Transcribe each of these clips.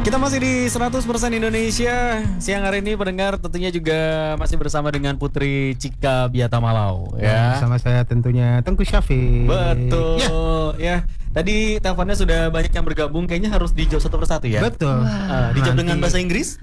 Kita masih di 100% Indonesia. Siang hari ini pendengar tentunya juga masih bersama dengan Putri Cika Biatamalau ya. Bersama saya tentunya Tengku Syafiq. Betul ya. Tadi teleponnya sudah banyak yang bergabung. Kayaknya harus dijawab satu persatu ya. Betul. Dijawab dengan bahasa Inggris.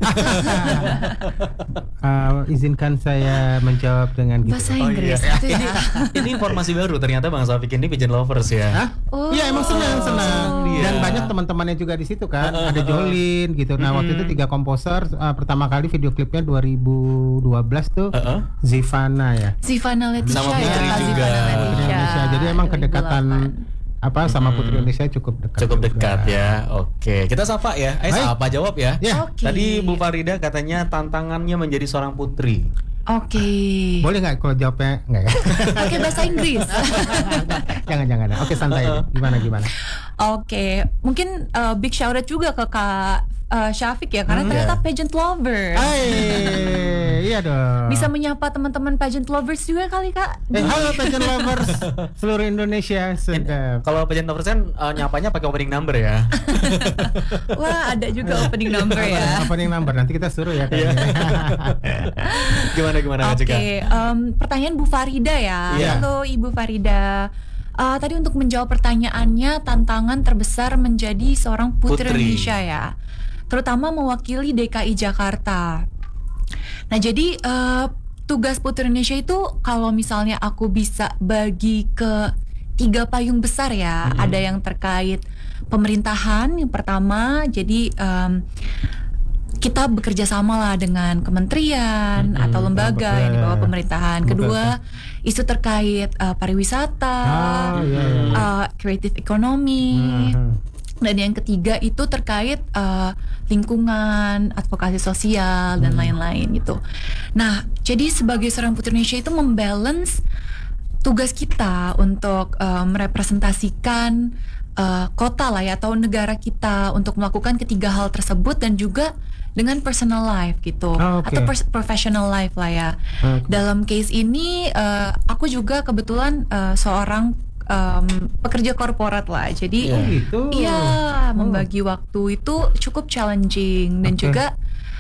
Izinkan saya menjawab dengan gitu. Bahasa Inggris iya. gitu ya. Ini informasi baru. Ternyata Bang Syafiq ini pigeon lovers ya. Hah? Iya emang senang. Iya. Dan banyak teman-temannya juga di situ kan. Ada Jolin gitu. Nah waktu itu 3 komposer. Pertama kali video klipnya 2012 tuh Zivana ya. Zivana Leticia Sama Putri ya. juga. Zivana Putri Indonesia. Jadi emang kedekatan sama Putri Indonesia cukup dekat. Cukup dekat juga. ya. Oke, kita sapa ya. Baik. Sapa jawab ya. Ya. Oke. Tadi Bu Farida katanya tantangannya menjadi seorang putri. Oke. Boleh nggak kalau jawabnya nggak ya? Pakai bahasa Inggris. Jangan. Oke santai. Gimana? Oke, mungkin big shout out juga ke Kak Syafiq ya, karena ternyata pageant lover. Iya dong. Bisa menyapa teman-teman pageant lovers juga kali Kak. Halo pageant lovers seluruh Indonesia. Sedap. Kalau pageant lovers kan nyapanya pakai opening number ya. Wah, ada juga opening number ya. Opening number nanti kita suruh ya kayaknya. Gimana Kak Cika? Oke, pertanyaan Bu Farida ya. Iya. Halo Ibu Farida. Tadi untuk menjawab pertanyaannya, tantangan terbesar menjadi seorang putri Indonesia ya, terutama mewakili DKI Jakarta. Nah jadi tugas Putri Indonesia itu kalau misalnya aku bisa bagi ke 3 payung besar ya. Ada yang terkait pemerintahan yang pertama, jadi kita bekerja sama lah dengan kementerian atau lembaga yang di bawah pemerintahan. Kedua, isu terkait pariwisata, creative economy. Dan yang ketiga itu terkait lingkungan, advokasi sosial dan lain-lain gitu. Nah, jadi sebagai seorang putri Indonesia itu membalance tugas kita untuk merepresentasikan kota lah ya atau negara kita untuk melakukan ketiga hal tersebut dan juga dengan personal life gitu atau professional life lah ya. Dalam case ini aku juga kebetulan seorang pekerja korporat lah, jadi membagi waktu itu cukup challenging dan juga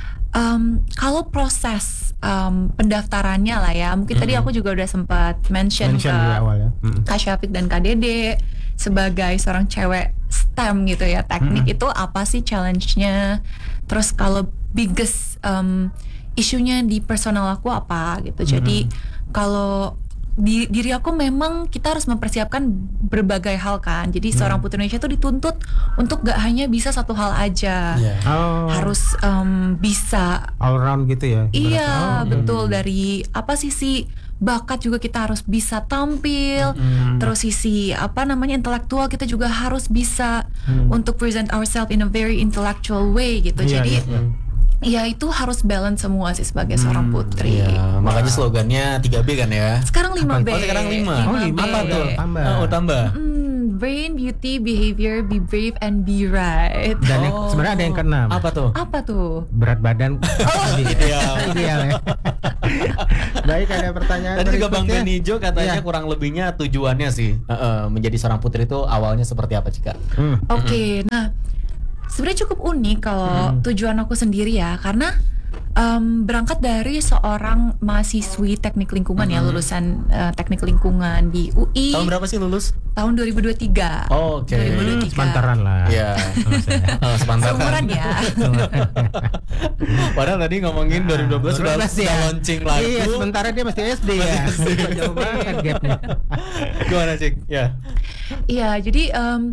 kalau proses pendaftarannya lah ya, mungkin tadi aku juga udah sempat mention ke Kak Syafiq dan Kak Dede sebagai seorang cewek STEM gitu ya, teknik itu apa sih challenge-nya, terus kalau biggest isunya di personal aku apa gitu. Jadi kalau di diri aku memang kita harus mempersiapkan berbagai hal kan. Jadi seorang putri Indonesia itu dituntut untuk gak hanya bisa satu hal aja, harus bisa all round gitu ya. Iya betul, dari apa sisi bakat juga kita harus bisa tampil, terus sisi intelektual kita juga harus bisa untuk present ourselves in a very intellectual way gitu. Jadi ya itu harus balance semua sih sebagai seorang putri. Iya, makanya slogannya 3B kan ya. Sekarang 5B. Oh, sekarang 5. Apa tuh? Tambah. Brain, beauty, behavior, be brave and be right. Dan sebenarnya ada yang keenam. Apa tuh? Berat badan. Ideal ya. Baik, ada pertanyaan. Tadi juga Bang Benijo katanya kurang lebihnya tujuannya sih menjadi seorang putri itu awalnya seperti apa Cika? Oke, nah sebenarnya cukup unik kalau tujuan aku sendiri ya, karena berangkat dari seorang mahasiswi teknik lingkungan ya, lulusan teknik lingkungan di UI. Tahun berapa sih lulus? Tahun 2023. Oke. 2023. Sepantaran lah. Iya. Sepantaran. Seumuran ya. Padahal tadi ngomongin 2012 sudah launching lagu. Iya, sementara dia masih SD ya. Jauh banget gapnya. Gimana Cik? Ya. Iya, jadi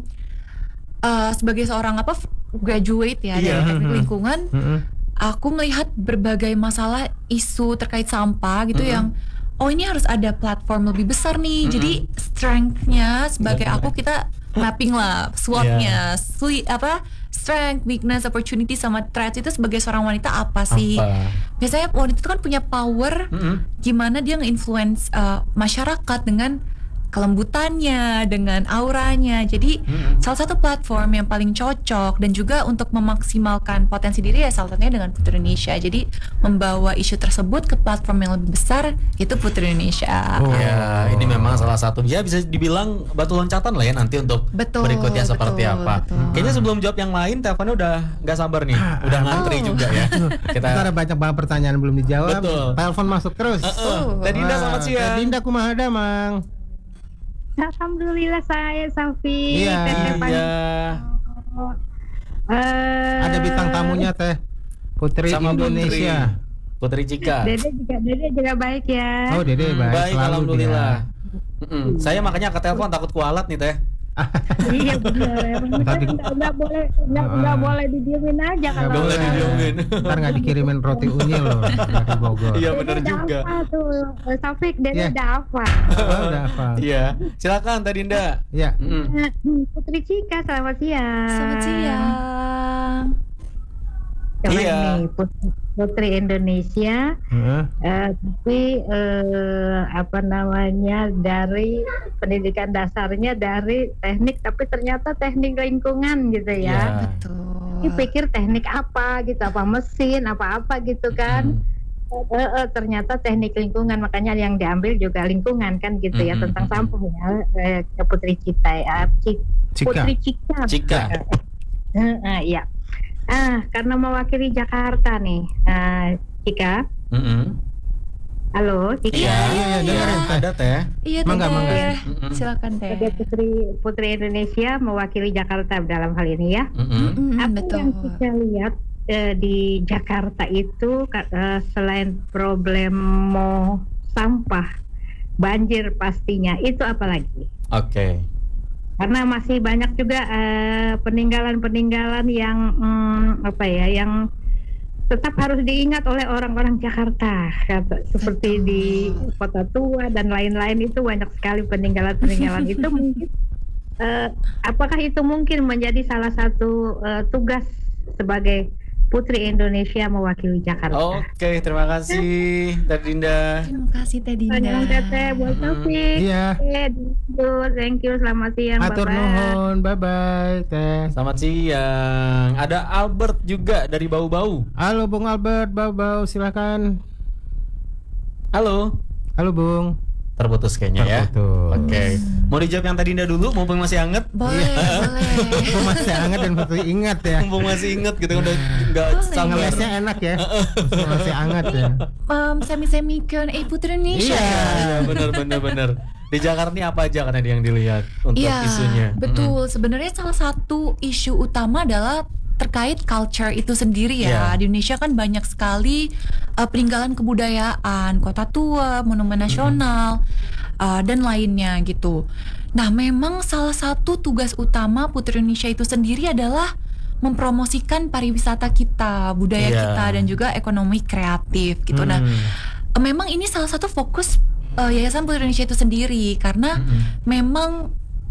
sebagai seorang graduate ya dari teknik lingkungan, aku melihat berbagai masalah isu terkait sampah gitu yang ini harus ada platform lebih besar nih. Jadi strength-nya sebagai aku, kita mapping lah SWOT-nya, strength, weakness, opportunity sama threats itu sebagai seorang wanita apa sih? Biasanya wanita itu kan punya power gimana dia nge-influence masyarakat dengan kelembutannya, dengan auranya. Jadi salah satu platform yang paling cocok dan juga untuk memaksimalkan potensi diri ya salah satunya dengan Putri Indonesia. Jadi membawa isu tersebut ke platform yang lebih besar itu Putri Indonesia. Ya, ini memang salah satu ya bisa dibilang batu loncatan lah ya nanti untuk berikutnya seperti apa. Kayaknya sebelum jawab yang lain, teleponnya udah nggak sabar nih, udah ngantri juga ya. Kita ada banyak banget pertanyaan belum dijawab. Betul. Telepon masuk terus. Teh Dinda selamat siang. Teh Dinda kumaha Mang? Alhamdulillah saya Safi. Iya. Ada bintang tamunya Teh Putri Sama Indonesia. Putri Cika. Dede juga baik ya. Oh Dede baik. Baik, selalu alhamdulillah. Saya makanya ke telepon takut kualat nih Teh. Iya benar. Nggak boleh didiemin aja kalau. Nggak boleh didiemin. Ntar nggak dikirimin roti unyil loh dari Bogor. Iya benar juga. Apa tuh? Safik Dede udah apa? Oh, udah apa? Iya, silakan Teh Dinda. Iya. Putri Cika selamat siang. Selamat siang. Coba Iya. nih Putri Indonesia. Tapi apa namanya dari pendidikan dasarnya dari teknik tapi ternyata teknik lingkungan gitu ya. Betul. Ini pikir teknik apa gitu, apa mesin, apa gitu kan. Ternyata teknik lingkungan, makanya yang diambil juga lingkungan kan gitu ya, tentang sampah ya. Putri Cika ya. Putri Cika. Iya. Karena mewakili Jakarta nih, Cika. Halo, Cika. Iya, dengerin ada Teh. Iya, Mangga. Silakan Teh. Sebagai Putri Indonesia mewakili Jakarta dalam hal ini ya. Apa betul. yang kita lihat di Jakarta itu selain problem sampah, banjir pastinya, itu apa lagi? Oke. Karena masih banyak juga peninggalan-peninggalan yang yang tetap harus diingat oleh orang-orang Jakarta, seperti di Kota Tua dan lain-lain, itu banyak sekali peninggalan-peninggalan itu. Mungkin apakah itu mungkin menjadi salah satu tugas sebagai Putri Indonesia mewakili Jakarta? Oke, terima kasih Teh Dinda. Terima kasih Teh Dinda. Annyeong teteh buat Taufik. Iya. Thank you, selamat siang. Atur nuhun, bye Teh. Selamat siang. Ada Albert juga dari Bau-Bau. Halo Bung Albert, Bau silakan. Halo. Halo Bung. Terputus kayaknya ya. Terputus. Oke. Mau dijawab yang Teh Dinda dulu mumpung masih hangat? Boleh. Mumpung masih hangat dan masih ingat ya. Mumpung masih ingat gitu udah enggak sampai. Ngelesnya enak ya. Masih hangat ya. Semi-semi Q&A Putri Indonesia. Iya, benar. Di Jakarta ini apa aja kan yang dilihat untuk isunya? Betul. Sebenarnya salah satu isu utama adalah terkait culture itu sendiri ya. Di Indonesia kan banyak sekali peninggalan kebudayaan, kota tua, monumen nasional, dan lainnya gitu. Nah, memang salah satu tugas utama Putri Indonesia itu sendiri adalah mempromosikan pariwisata kita, budaya kita, dan juga ekonomi kreatif gitu. Nah, memang ini salah satu fokus Yayasan Putri Indonesia itu sendiri, karena memang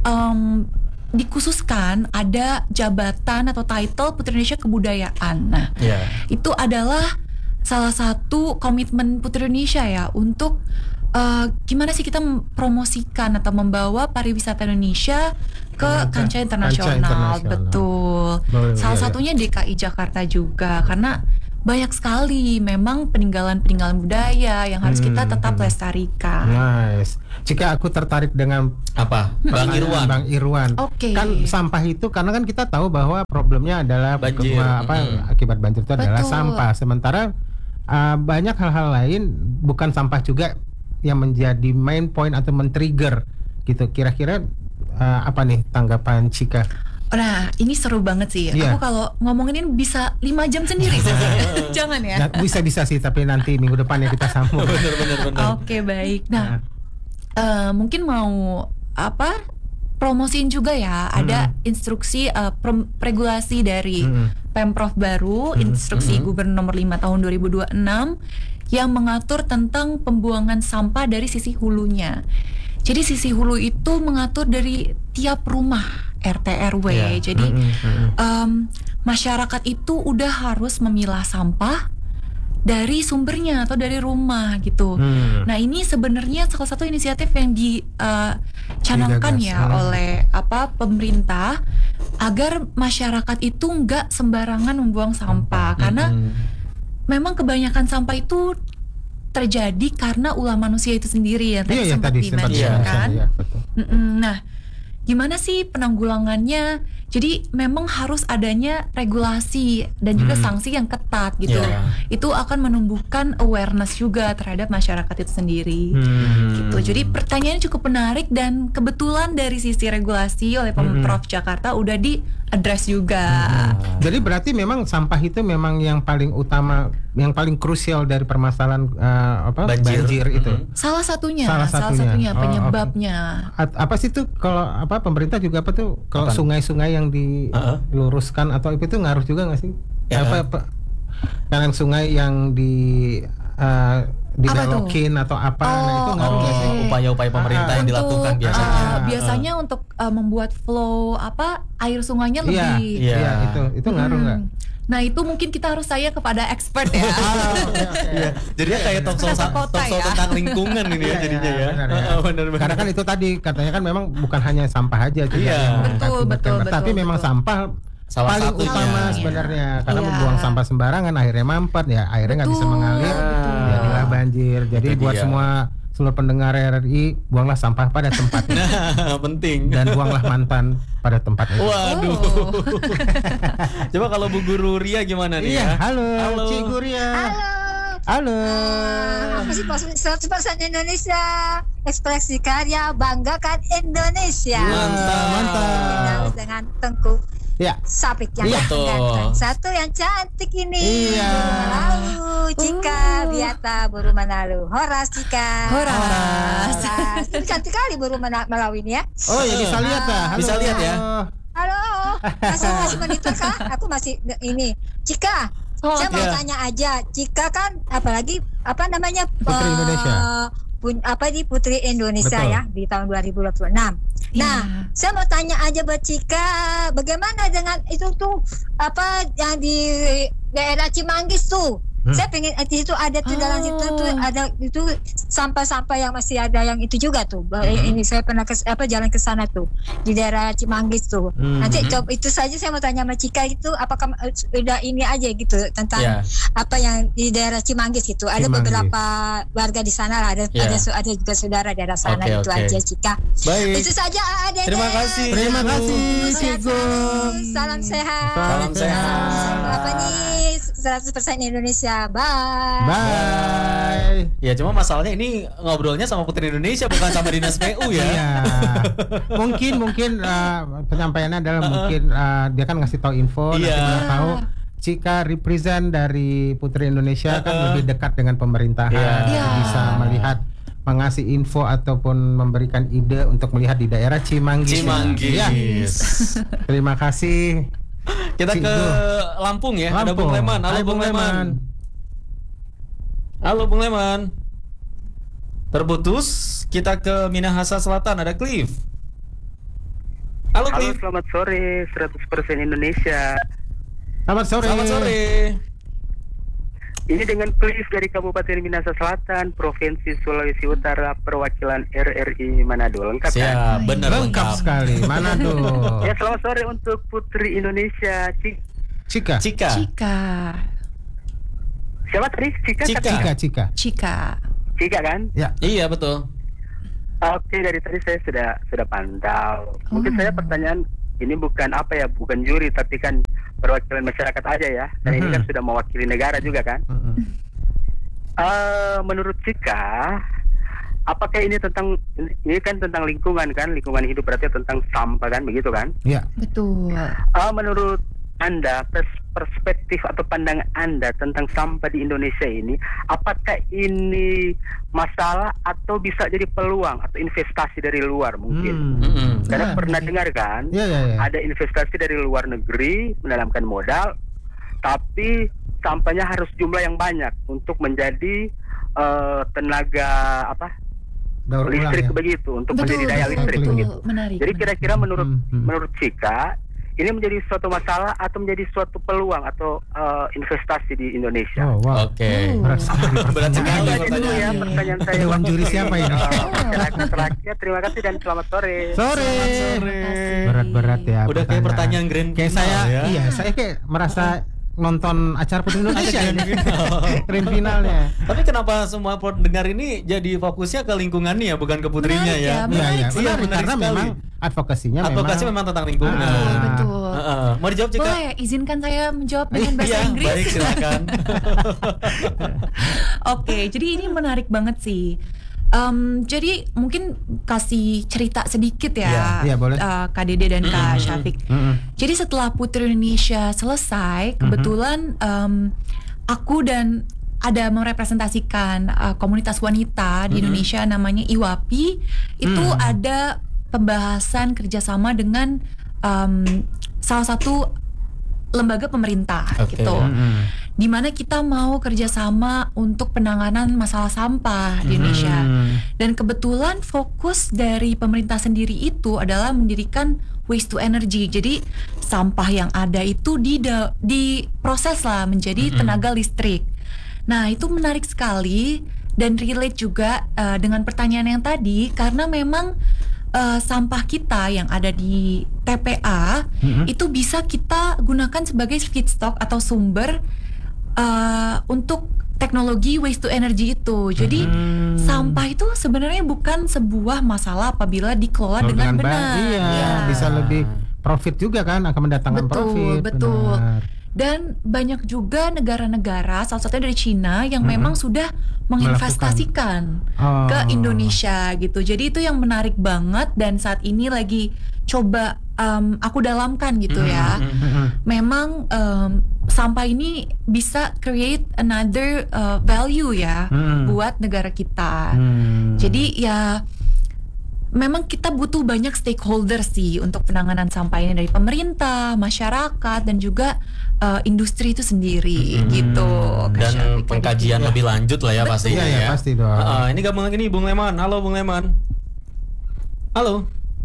dikhususkan ada jabatan atau title Putri Indonesia Kebudayaan. Nah, itu adalah salah satu komitmen Putri Indonesia ya untuk gimana sih kita mempromosikan atau membawa pariwisata Indonesia ke kancah internasional. Betul. Salah satunya DKI Jakarta juga, karena banyak sekali memang peninggalan-peninggalan budaya yang harus kita tetap lestarikan. Nice. Jika aku tertarik dengan apa? Bang Irwan. Oke. Kan sampah itu, karena kan kita tahu bahwa problemnya adalah banjir. Akibat banjir itu adalah Betul. sampah. Sementara banyak hal-hal lain bukan sampah juga yang menjadi main point atau men-trigger gitu. Kira-kira apa nih tanggapan Cika? Nah, ini seru banget sih. Aku kalau ngomongin ini bisa 5 jam sendiri. Jangan ya. Bisa sih, tapi nanti minggu depan ya kita sambung. Bener. Oke, baik. Nah, mungkin mau promosiin juga ya. Ada instruksi regulasi dari Pemprov baru, instruksi Gubernur nomor 5 tahun 2026 yang mengatur tentang pembuangan sampah dari sisi hulunya. Jadi sisi hulu itu mengatur dari tiap rumah RT RW. Jadi masyarakat itu udah harus memilah sampah dari sumbernya atau dari rumah gitu. Nah ini sebenarnya salah satu inisiatif yang dicanangkan oleh pemerintah agar masyarakat itu nggak sembarangan membuang sampah karena memang kebanyakan sampah itu terjadi karena ulah manusia itu sendiri ya tadi sempat di-mention kan. Nah, gimana sih penanggulangannya? Jadi memang harus adanya regulasi dan juga sanksi yang ketat gitu. Itu akan menumbuhkan awareness juga terhadap masyarakat itu sendiri. Gitu. Jadi pertanyaannya cukup menarik dan kebetulan dari sisi regulasi oleh Pemprov Jakarta udah di-address juga. Jadi berarti memang sampah itu memang yang paling utama, yang paling krusial dari permasalahan banjir itu. Salah satunya penyebabnya. Apa sih tuh kalau pemerintah juga kalau sungai-sungai yang diluruskan atau itu ngaruh juga nggak sih? Karena sungai yang dibelokin atau apa, nah itu ngaruh nggak sih? Upaya-upaya pemerintah yang dilakukan biasanya. Biasanya untuk membuat flow air sungainya lebih. Itu ngaruh nggak? Nah itu mungkin kita harus tanya kepada expert ya. Jadinya kayak talk show tentang lingkungan ini ya jadinya ya. Benar. Karena kan itu tadi katanya kan memang bukan hanya sampah aja juga. Betul. Tapi memang sampah salah paling satunya utama sebenarnya karena membuang sampah sembarangan akhirnya mampet ya, akhirnya nggak bisa mengalir, jadilah banjir. Jadi buat semua seluruh pendengar RRI, buanglah sampah pada tempatnya. Penting. Dan buanglah mantan pada tempatnya. Waduh. Coba kalau Bu Guru Ria gimana nih ya? Halo. Cikgu Ria. Halo. Aku sih 100% Indonesia. Ekspresi karya, banggakan Indonesia. Mantap. Dengan Tengku Sapik yang ganteng. Satu yang cantik ini. Buru Manalu, Cika Biata, Buru Manalu. Horas Cika. Horas. Itu cantik kali Buru Manalu ini ya. Oh ya bisa lihat ya. Bisa lihat ya. Halo. Masih monitor kah? Aku masih ini. Cika. Saya mau tanya aja. Cika kan apalagi Putri Indonesia. Putri Indonesia. Betul. Ya di tahun 2026. Nah, saya mau tanya aja buat Cika, bagaimana dengan itu tuh yang di daerah Cimanggis tuh? Saya pengen di situ ada tuh dalam situ tuh ada itu sampah-sampah yang masih ada yang itu juga tuh. Ini saya pernah jalan ke sana tuh di daerah Cimanggis tuh. Nanti coba itu saja saya mau tanya sama Cika itu apakah udah ini aja gitu tentang apa yang di daerah Cimanggis gitu. Ada beberapa warga di sana lah, ada juga saudara daerah sana gitu aja Cika. Baik. Itu saja Ade. Terima kasih Cikgu. Salam sehat. Salam sehat. 100% Indonesia. Bye. Ya cuma masalahnya ini ngobrolnya sama Putri Indonesia bukan sama Dinas PU ya. Mungkin penyampaiannya adalah mungkin dia kan ngasih tahu info, nanti mana tahu Cika represent dari Putri Indonesia kan lebih dekat dengan pemerintahan, bisa melihat mengasih info ataupun memberikan ide untuk melihat di daerah Cimanggis. Terima kasih. Kita ke Lampung ya. Ada Bung Leman. Halo Bung Leman. Terputus. Kita ke Minahasa Selatan. Ada Cliff. Halo Cliff. Selamat sore 100% Indonesia. Selamat sore. Ini dengan Cliff dari Kabupaten Minahasa Selatan, Provinsi Sulawesi Utara, perwakilan RRI Manado. Lengkap kan? Siap, benar lengkap sekali. Manado. Ya, selamat sore untuk Putri Indonesia. Cika. Siapa tadi? Cika kan? Ya. Iya betul. Oke, dari tadi saya sudah pantau. Mungkin saya pertanyaan ini bukan juri tapi kan perwakilan masyarakat aja ya. Dan ini kan sudah mewakili negara juga kan. Menurut Cika, apakah ini kan tentang lingkungan kan? Lingkungan hidup berarti tentang sampah kan, begitu kan? Iya. Betul. Menurut Anda, perspektif atau pandangan Anda tentang sampah di Indonesia ini, apakah ini masalah atau bisa jadi peluang atau investasi dari luar mungkin? Karena pernah dengar kan, ada investasi dari luar negeri menanamkan modal, tapi sampahnya harus jumlah yang banyak untuk menjadi tenaga listrik begitu, untuk menjadi daya listrik begitu. Menarik. Jadi kira-kira menurut Cika, ini menjadi suatu masalah atau menjadi suatu peluang atau investasi di Indonesia? Oh, wow. Oke. Berat sekali Ya, pertanyaan saya. Dewan juri siapa ini? Terakhir, terima kasih dan selamat sore. Sore. Berat-berat ya. Udah kayak pertanyaan grand kayak final saya, ya. iya, saya kayak merasa nonton acara Putri Indonesia ini. Grand finalnya. Tapi kenapa semua pendengar ini jadi fokusnya ke lingkungannya ya, bukan ke putrinya Menarik ya? Iya, Iya, benar, karena sekali. memang advokasi memang tentang lingkungan. Betul. Mau dijawab Cika? Boleh, izinkan saya menjawab dengan bahasa Iya, Inggris. baik silakan. Oke, jadi ini menarik banget sih. Jadi mungkin kasih cerita sedikit ya, Iya, boleh. Kak Dede dan Kak Syafiq. Jadi setelah Putri Indonesia selesai, kebetulan aku dan ada merepresentasikan komunitas wanita di Indonesia namanya IWAPI. Itu ada pembahasan kerjasama dengan salah satu lembaga pemerintah gitu. Dimana kita mau kerjasama untuk penanganan masalah sampah di Indonesia. Dan kebetulan fokus dari pemerintah sendiri itu adalah mendirikan waste to energy. Jadi sampah yang ada itu diproses lah menjadi tenaga listrik. Nah itu menarik sekali dan relate juga dengan pertanyaan yang tadi, karena memang sampah kita yang ada di TPA itu bisa kita gunakan sebagai feedstock atau sumber untuk teknologi waste to energy itu. Jadi sampah itu sebenarnya bukan sebuah masalah apabila dikelola dengan benar. Iya, bisa lebih profit juga kan, akan mendatangkan profit. Betul. Benar. Dan banyak juga negara-negara, salah satunya dari Cina yang memang sudah menginvestasikan ke Indonesia gitu. Jadi itu yang menarik banget dan saat ini lagi coba aku dalamkan gitu ya. Memang sampah ini bisa create another value ya buat negara kita. Jadi ya memang kita butuh banyak stakeholder sih untuk penanganan sampah ini, dari pemerintah, masyarakat, dan juga industri itu sendiri gitu. Dan pengkajian lebih lanjut lah ya pastinya ya. Pasti dong. Ini gabung lagi nih Bung Leman. Halo Bung Leman. Halo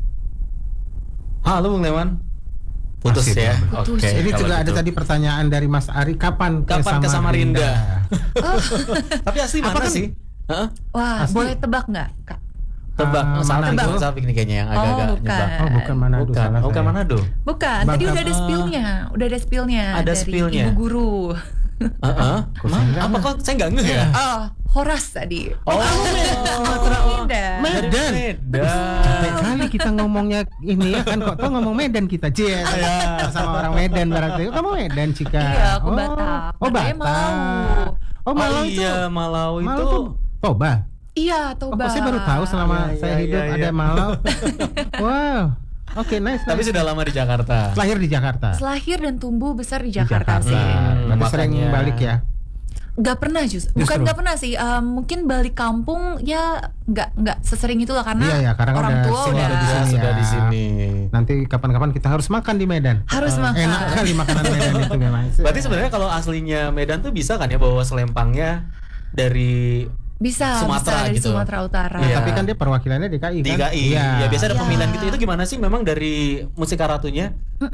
Bung Leman. Putus Masih ya. Putus. Oke. Ini kalau juga ada gitu. tadi pertanyaan dari Mas Ari, kapan ke Samarinda? Tapi asli mana Apakah- sih? Heeh. Wah, Pasti- boleh tebak nggak, Kak? Tebak. Manado. Safik nih kayaknya yang agak-agak bukan. nyebak. Oh, bukan Manado. Bukan. salah Bukan saya. Manado. Bukan, tadi Bangka- udah ada spillnya. Ada dari spillnya. Ibu Guru. Heeh. Apa kok saya nggak ngeh ya? Oh, Horas tadi. Oh, Medan. Medan. Capek kali kita ngomongnya ini ya kan, kok ngomong Medan kita, Cie. Sama orang Medan berarti. Kamu Medan, Cika. Iya, aku Batak. Oh, Katanya Batak. Malau. Oh, Malau itu. Iya, Malau itu. Malau tuh Toba. Iya, Oh, Toba. saya baru tahu selama saya hidup ada Malau. Wow. Oke, nice. Tapi sudah lama di Jakarta. lahir di Jakarta. Lahir dan tumbuh besar di Di Jakarta sih. Berarti sering makanya. balik ya. Gak pernah bukan gak pernah sih. Mungkin balik kampung ya nggak sesering itulah karena, Iya, karena kan orang udah tua sini, udah udah di sini. Sudah Ya. di sini. Nanti kapan-kapan kita harus makan di Medan. harus makan. Enak kali makanan Medan itu memang. Berarti sebenarnya kalau aslinya Medan tuh bisa kan ya bawa selempangnya dari Bisa Sumatera dari gitu. Sumatera Utara. Iya. Tapi kan dia perwakilannya DKI kan? DKI. Ya biasa ada Iya. pemilihan gitu. Itu gimana sih? Memang dari Musika Ratunya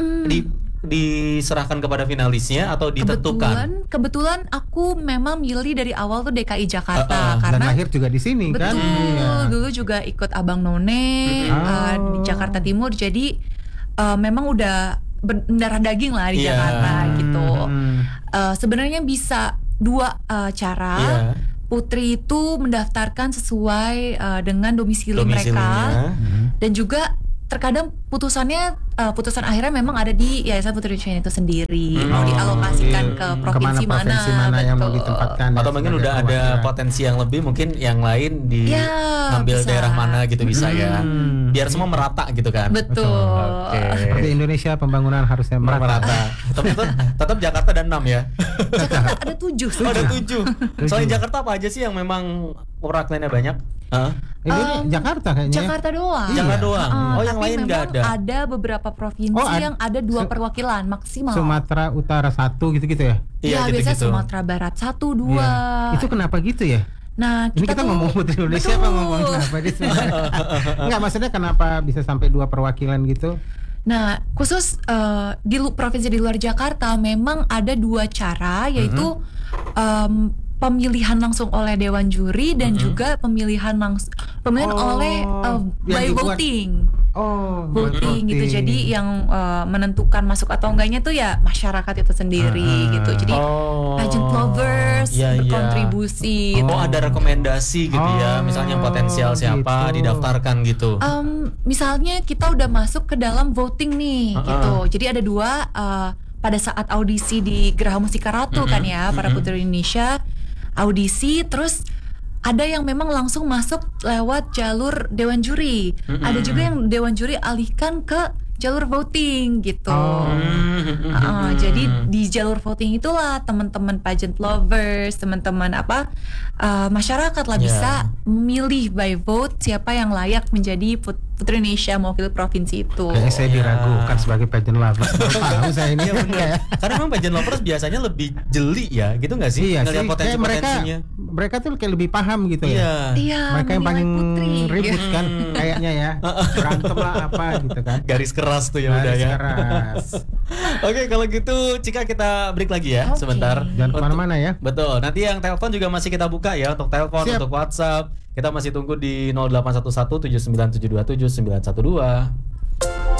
diserahkan kepada finalisnya atau ditentukan? Kebetulan aku memang milih dari awal tuh DKI Jakarta Dan karena lahir juga di sini kan? betul Iya. dulu juga ikut Abang None di Jakarta Timur, jadi memang udah mendarah daging lah di Iya. Jakarta gitu. Sebenarnya bisa dua cara. Iya. Putri itu mendaftarkan sesuai dengan domisili Domisilinya. mereka, dan juga terkadang putusan akhirnya memang ada di Yayasan Putri Indonesia itu sendiri, mau dialokasikan ke provinsi Kemana provinsi mana yang mau betul. ditempatkan? Atau mungkin sebagai udah ada perwakilan. potensi yang lebih, mungkin yang lain Ya, ngambil bisa. daerah mana gitu bisa ya. Biar semua merata gitu kan. Betul. Oke. Seperti Indonesia pembangunan harusnya merata. Tapi tetap Jakarta dan 6 ya. Jakarta ada 7. Oh, ada 7. Selain Jakarta apa aja sih yang memang perwakilannya banyak? Ini Jakarta kayaknya. Jakarta doang. Jakarta doang. Oh, yang tapi lain nggak memang ada. ada beberapa provinsi Oh, yang ada 2 perwakilan maksimal. Sumatera Utara 1 gitu-gitu ya? Iya, gitu-gitu. biasanya Sumatera Barat 1, 2. Iya. Itu kenapa gitu ya? Nah, Ini kita tuh- ngomong Putri Indonesia apa Betul. ngomong kenapa dia sebenarnya? Enggak, maksudnya kenapa bisa sampai 2 perwakilan gitu? Nah, khusus di provinsi di luar Jakarta memang ada 2 cara, yaitu pemilihan langsung oleh dewan juri dan juga pemilihan oleh by voting. Voting gitu. Jadi yang menentukan masuk atau enggaknya tuh ya masyarakat itu sendiri gitu. Jadi pageant lovers berkontribusi. Ada rekomendasi gitu ya. Misalnya yang potensial siapa gitu, didaftarkan gitu. Misalnya kita udah masuk ke dalam voting nih gitu. Jadi ada 2 pada saat audisi di Geraha Musika Ratu kan ya, para putri Indonesia audisi, terus ada yang memang langsung masuk lewat jalur dewan juri. Ada juga yang dewan juri alihkan ke jalur voting gitu. Jadi di jalur voting itulah teman-teman pageant lovers, teman-teman masyarakat lah bisa memilih by vote siapa yang layak menjadi Putri Indonesia mewakili provinsi itu. Kayaknya saya diragukan sebagai pageant lovers. Tahu saya ini. Karena memang pageant lovers biasanya lebih jeli ya, gitu nggak sih? Iya ngelihat potensinya. Mereka tuh kayak lebih paham gitu ya. Mereka yang paling ribut kan kayaknya ya. Berantem lah apa gitu kan. Garis keras tuh ya udah ya. Oke, kalau gitu Cika kita break lagi ya sebentar. Jangan kemana-mana ya. Betul. Nanti yang telepon juga masih kita buka ya, untuk telepon, untuk WhatsApp. Kita masih tunggu di 0811 7972 7912.